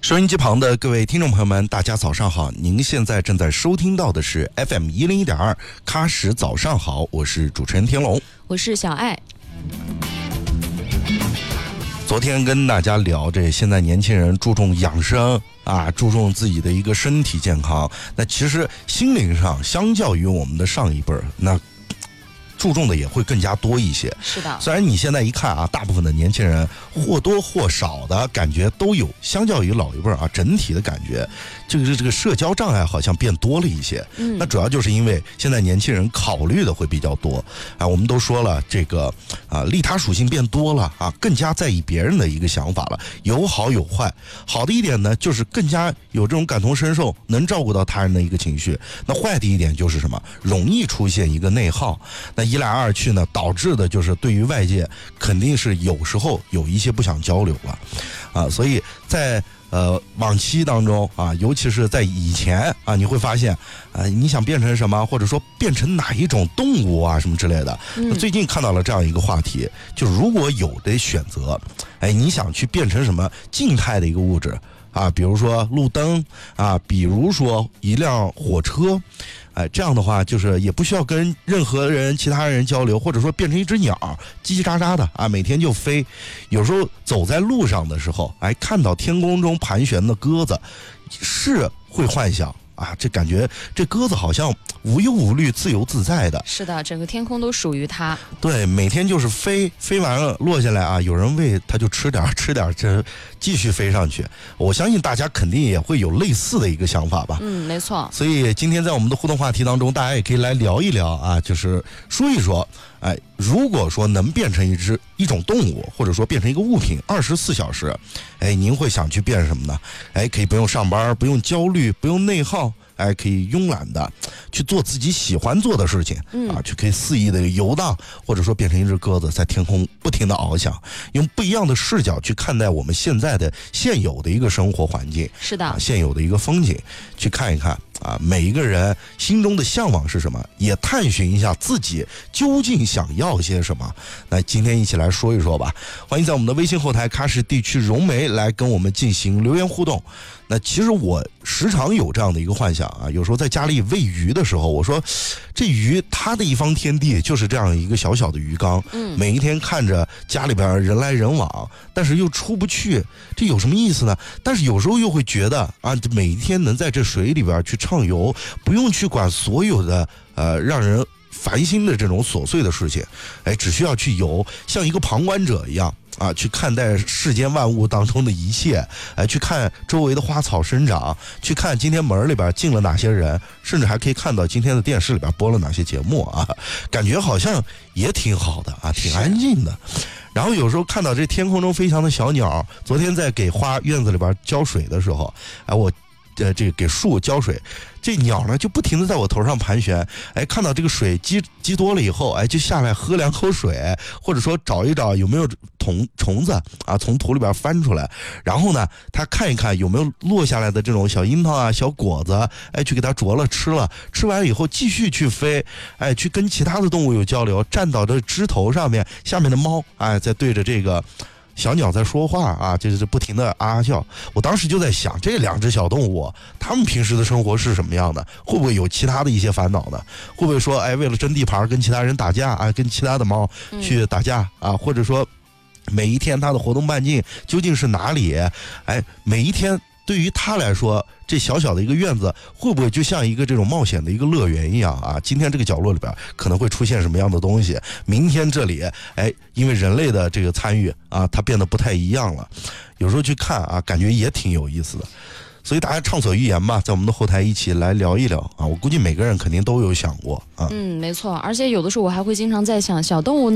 收音机旁的各位听众朋友们，大家早上好！您现在正在收听到的是 FM101.2喀什早上好，我是主持人天龙， 我是小爱。 昨天跟大家聊这现在年轻人注重养生啊，注重自己的一个身体健康，那其实心灵上相较于我们的上一辈儿，那注重的也会更加多一些。 是的， 虽然你现在一看啊，大部分的年轻人或多或少的感觉都有，相较于老一辈啊，整体的感觉，这个社交障碍好像变多了一些。那主要就是因为现在年轻人考虑的会比较多啊。我们都说了，这个利他属性变多了啊，更加在意别人的一个想法了，有好有坏。好的一点呢，就是更加有这种感同身受，能照顾到他人的一个情绪。那坏的一点就是什么？容易出现一个内耗。那一来二去呢，导致的就是对于外界肯定是有时候有一些不想交流了，啊，所以在往期当中啊，尤其是在以前啊，你会发现你想变成什么，或者说变成哪一种动物啊什么之类的。那最近看到了这样一个话题，就如果有的选择，你想去变成什么静态的一个物质啊，比如说路灯啊，比如说一辆火车。这样的话就是也不需要跟任何人其他人交流，或者说变成一只鸟叽叽喳喳的啊，每天就飞。有时候走在路上的时候，看到天空中盘旋的鸽子，是会幻想啊，这感觉这鸽子好像无忧无虑、自由自在的。 是的，整个天空都属于它。 对，每天就是飞完了落下来啊，有人喂它就吃点，这继续飞上去。我相信大家肯定也会有类似的一个想法吧。 没错。 所以今天在我们的互动话题当中，大家也可以来聊一聊啊，就是说一说，如果说能变成一种动物，或者说变成一个物品，24小时，您会想去变什么呢？可以不用上班，不用焦虑，不用内耗。可以慵懒的去做自己喜欢做的事情，去可以肆意的游荡，或者说变成一只鸽子在天空不停的翱翔，用不一样的视角去看待我们现在的现有的一个生活环境， 是的， 现有的一个风景，去看一看啊，每一个人心中的向往是什么，也探寻一下自己究竟想要些什么。那今天一起来说一说吧，欢迎在我们的微信后台喀什地区融媒来跟我们进行留言互动。那其实我时常有这样的一个幻想啊，有时候在家里喂鱼的时候，我说这鱼它的一方天地就是这样一个小小的鱼缸，每一天看着家里边人来人往，但是又出不去，这有什么意思呢？但是有时候又会觉得啊，每一天能在这水里边去畅游，不用去管所有的让人烦心的这种琐碎的事情，只需要去游，像一个旁观者一样啊，去看待世间万物当中的一切，去看周围的花草生长，去看今天门里边进了哪些人，甚至还可以看到今天的电视里边播了哪些节目啊，感觉好像也挺好的啊，挺安静的。然后有时候看到这天空中飞翔的小鸟，昨天在给花院子里边浇水的时候，我这个给树浇水，这鸟呢就不停的在我头上盘旋，看到这个水积多了以后，就下来喝2口水，或者说找一找有没有虫子啊从土里边翻出来，然后呢它看一看有没有落下来的这种小樱桃啊小果子，去给它啄了吃了，吃完以后继续去飞，去跟其他的动物有交流，站到这枝头上面，下面的猫在对着这个小鸟在说话啊，就是不停的啊叫。我当时就在想，这2只小动物，它们平时的生活是什么样的？会不会有其他的一些烦恼呢？会不会说，为了争地盘跟其他人打架啊，跟其他的猫去打架啊？或者说，每一天它的活动半径究竟是哪里？每一天对于它来说，这小小的一个院子会不会就像一个这种冒险的一个乐园一样啊？今天这个角落里边可能会出现什么样的东西？明天这里因为人类的这个参与啊，它变得不太一样了。有时候去看啊，感觉也挺有意思的。所以大家畅所欲言吧，在我们的后台一起来聊一聊啊。我估计每个人肯定都有想过啊。 没错，而且有的时候我还会经常在想，小动物